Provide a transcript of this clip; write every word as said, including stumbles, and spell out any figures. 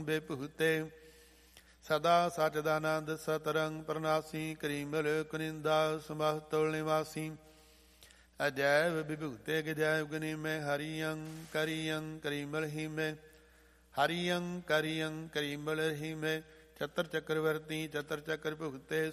ਬੇਭੂਤੇ। ਸਦਾ ਸਚਦਾਨੰਦ ਸਤਰੰਗ ਪ੍ਰਨਾਸੀ ਕਰੀਮਲ ਕੁਨਿੰਦਾ ਸਮਹਤੁਲ ਨਿਵਾਸੀ। ਅਜੈਵ ਵਿਭੂਤੇ ਗਜੈ ਉਗਨੀ ਮੈਂ ਹਰੀਅੰ ਕਰੀਅੰ ਕਰੀਮਲ ਹੀ ਮੈਂ। ਹਰੀਅੰ ਕਰੀਅੰ ਕਰੀਮਲ ਹੀ ਮੈਂ। ਚਤਰ ਚੱਕਰਵਰਤੀ ਚਤਰ ਚੱਕਰ ਭੁਗਤੇ